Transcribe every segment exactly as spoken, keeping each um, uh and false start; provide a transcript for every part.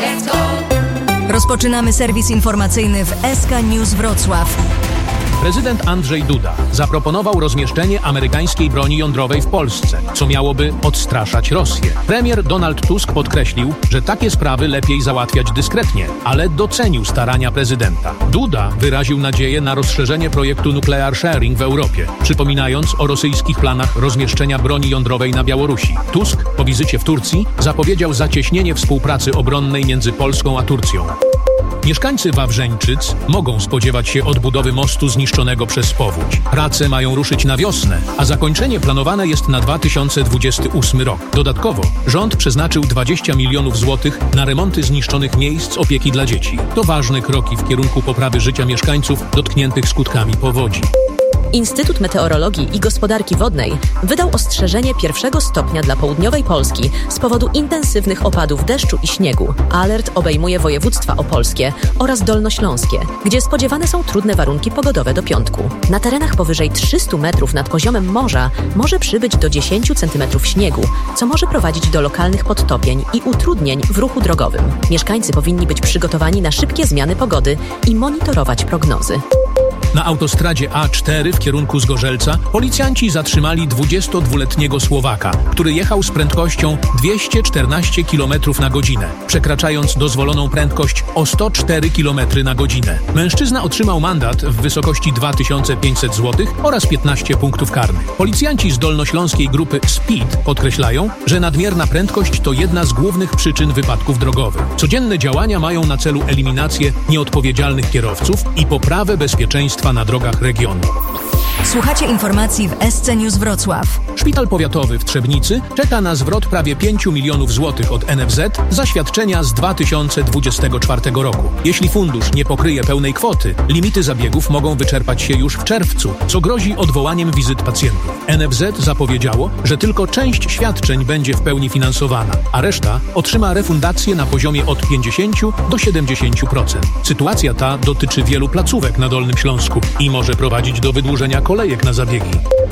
Let's go! Rozpoczynamy serwis informacyjny w S K News Wrocław. Prezydent Andrzej Duda zaproponował rozmieszczenie amerykańskiej broni jądrowej w Polsce, co miałoby odstraszać Rosję. Premier Donald Tusk podkreślił, że takie sprawy lepiej załatwiać dyskretnie, ale docenił starania prezydenta. Duda wyraził nadzieję na rozszerzenie projektu Nuclear Sharing w Europie, przypominając o rosyjskich planach rozmieszczenia broni jądrowej na Białorusi. Tusk po wizycie w Turcji zapowiedział zacieśnienie współpracy obronnej między Polską a Turcją. Mieszkańcy Wawrzeńczyc mogą spodziewać się odbudowy mostu zniszczonego przez powódź. Prace mają ruszyć na wiosnę, a zakończenie planowane jest na dwa tysiące dwudziesty ósmy rok. Dodatkowo rząd przeznaczył dwadzieścia milionów złotych na remonty zniszczonych miejsc opieki dla dzieci. To ważne kroki w kierunku poprawy życia mieszkańców dotkniętych skutkami powodzi. Instytut Meteorologii i Gospodarki Wodnej wydał ostrzeżenie pierwszego stopnia dla południowej Polski z powodu intensywnych opadów deszczu i śniegu. Alert obejmuje województwa opolskie oraz dolnośląskie, gdzie spodziewane są trudne warunki pogodowe do piątku. Na terenach powyżej trzystu metrów nad poziomem morza może przybyć do dziesięciu centymetrów śniegu, co może prowadzić do lokalnych podtopień i utrudnień w ruchu drogowym. Mieszkańcy powinni być przygotowani na szybkie zmiany pogody i monitorować prognozy. Na autostradzie A cztery w kierunku Zgorzelca policjanci zatrzymali dwudziestodwuletniego Słowaka, który jechał z prędkością dwieście czternaście kilometrów na godzinę, przekraczając dozwoloną prędkość o sto cztery kilometry na godzinę. Mężczyzna otrzymał mandat w wysokości dwa tysiące pięćset złotych oraz piętnaście punktów karnych. Policjanci z dolnośląskiej grupy Speed podkreślają, że nadmierna prędkość to jedna z głównych przyczyn wypadków drogowych. Codzienne działania mają na celu eliminację nieodpowiedzialnych kierowców i poprawę bezpieczeństwa na drogach regionu. Słuchacie informacji w S C News Wrocław. Szpital Powiatowy w Trzebnicy czeka na zwrot prawie pięciu milionów złotych od N F Z za świadczenia z dwa tysiące dwudziestego czwartego roku. Jeśli fundusz nie pokryje pełnej kwoty, limity zabiegów mogą wyczerpać się już w czerwcu, co grozi odwołaniem wizyt pacjentów. N F Z zapowiedziało, że tylko część świadczeń będzie w pełni finansowana, a reszta otrzyma refundację na poziomie od pięćdziesięciu do siedemdziesięciu procent. Sytuacja ta dotyczy wielu placówek na Dolnym Śląsku i może prowadzić do wydłużenia kolejek na zabiegi.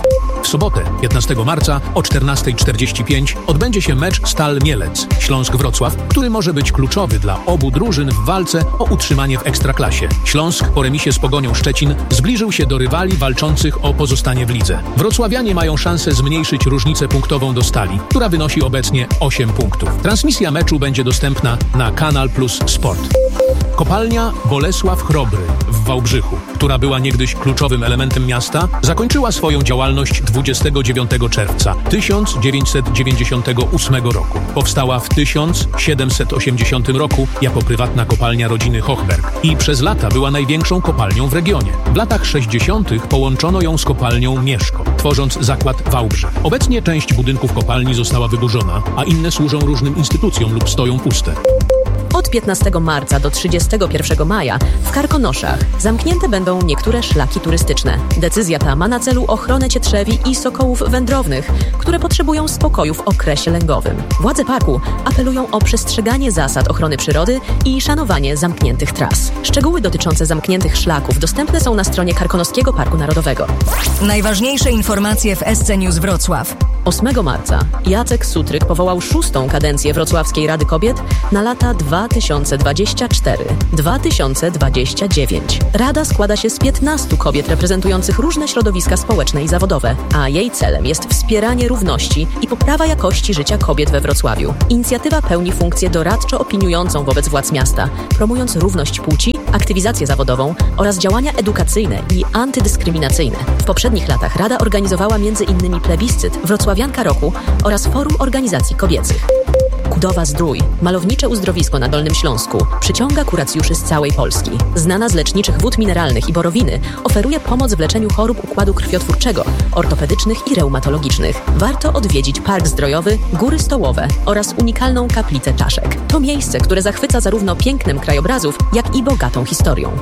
W sobotę, piętnastego marca o czternasta czterdzieści pięć odbędzie się mecz Stal Mielec Śląsk-Wrocław, który może być kluczowy dla obu drużyn w walce o utrzymanie w Ekstraklasie. Śląsk po remisie z Pogonią Szczecin zbliżył się do rywali walczących o pozostanie w lidze. Wrocławianie mają szansę zmniejszyć różnicę punktową do Stali, która wynosi obecnie osiem punktów. Transmisja meczu będzie dostępna na Kanal Plus Sport. Kopalnia Bolesław Chrobry w Wałbrzychu, która była niegdyś kluczowym elementem miasta, zakończyła swoją działalność dwudziestego dziewiątego czerwca tysiąc dziewięćset dziewięćdziesiątego ósmego roku. Powstała w tysiąc siedemset osiemdziesiątym roku jako prywatna kopalnia rodziny Hochberg i przez lata była największą kopalnią w regionie. W latach sześćdziesiątych połączono ją z kopalnią Mieszko, tworząc zakład Wałbrzych. Obecnie część budynków kopalni została wyburzona, a inne służą różnym instytucjom lub stoją puste. Od piętnastego marca do trzydziestego pierwszego maja w Karkonoszach zamknięte będą niektóre szlaki turystyczne. Decyzja ta ma na celu ochronę cietrzewi i sokołów wędrownych, które potrzebują spokoju w okresie lęgowym. Władze parku apelują o przestrzeganie zasad ochrony przyrody i szanowanie zamkniętych tras. Szczegóły dotyczące zamkniętych szlaków dostępne są na stronie Karkonoskiego Parku Narodowego. Najważniejsze informacje w S C News Wrocław. ósmego marca Jacek Sutryk powołał szóstą kadencję Wrocławskiej Rady Kobiet na lata dwa tysiące dwudziesty czwarty do dwa tysiące dwudziestego dziewiątego. Rada składa się z piętnastu kobiet reprezentujących różne środowiska społeczne i zawodowe, a jej celem jest wspieranie równości i poprawa jakości życia kobiet we Wrocławiu. Inicjatywa pełni funkcję doradczo opiniującą wobec władz miasta, promując równość płci, aktywizację zawodową oraz działania edukacyjne i antydyskryminacyjne. W poprzednich latach Rada organizowała między innymi plebiscyt Wrocławianka Roku oraz Forum Organizacji Kobiecych. Kudowa Zdrój, malownicze uzdrowisko na Dolnym Śląsku, przyciąga kuracjuszy z całej Polski. Znana z leczniczych wód mineralnych i borowiny, oferuje pomoc w leczeniu chorób układu krwiotwórczego, ortopedycznych i reumatologicznych. Warto odwiedzić Park Zdrojowy, Góry Stołowe oraz unikalną kaplicę Czaszek. To miejsce, które zachwyca zarówno pięknem krajobrazów, jak i bogatą historią.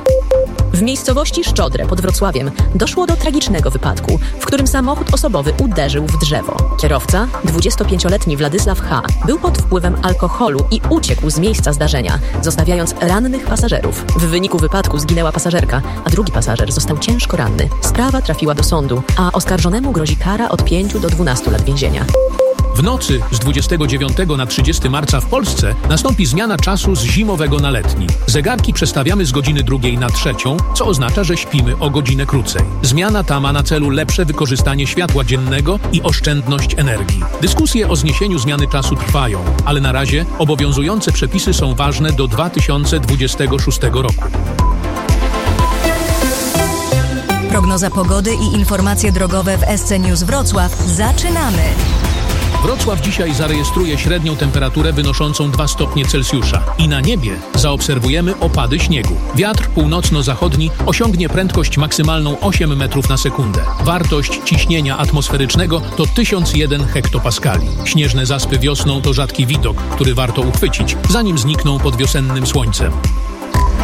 W miejscowości Szczodre pod Wrocławiem doszło do tragicznego wypadku, w którym samochód osobowy uderzył w drzewo. Kierowca, dwudziestopięcioletni Władysław H., był pod wpływem alkoholu i uciekł z miejsca zdarzenia, zostawiając rannych pasażerów. W wyniku wypadku zginęła pasażerka, a drugi pasażer został ciężko ranny. Sprawa trafiła do sądu, a oskarżonemu grozi kara od pięciu do dwunastu lat więzienia. W nocy z dwudziestego dziewiątego na trzydziestego marca w Polsce nastąpi zmiana czasu z zimowego na letni. Zegarki przestawiamy z godziny drugiej na trzecią, co oznacza, że śpimy o godzinę krócej. Zmiana ta ma na celu lepsze wykorzystanie światła dziennego i oszczędność energii. Dyskusje o zniesieniu zmiany czasu trwają, ale na razie obowiązujące przepisy są ważne do dwa tysiące dwudziestego szóstego roku. Prognoza pogody i informacje drogowe w S C News Wrocław. Zaczynamy! Wrocław dzisiaj zarejestruje średnią temperaturę wynoszącą dwa stopnie Celsjusza i na niebie zaobserwujemy opady śniegu. Wiatr północno-zachodni osiągnie prędkość maksymalną osiem metrów na sekundę. Wartość ciśnienia atmosferycznego to tysiąc jeden hektopaskali. Śnieżne zaspy wiosną to rzadki widok, który warto uchwycić, zanim znikną pod wiosennym słońcem.